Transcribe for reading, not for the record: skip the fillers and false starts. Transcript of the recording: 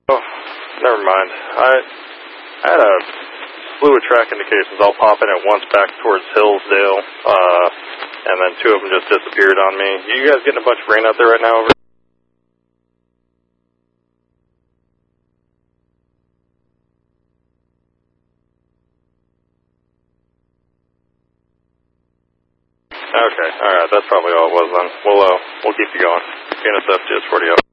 Oh, never mind. I had a slew of track indications all popping at once back towards Hillsdale, and then two of them just disappeared on me. You guys getting a bunch of rain out there right now? Over? Okay, alright, that's probably all it was then. We'll keep you going. NSF just 40 up.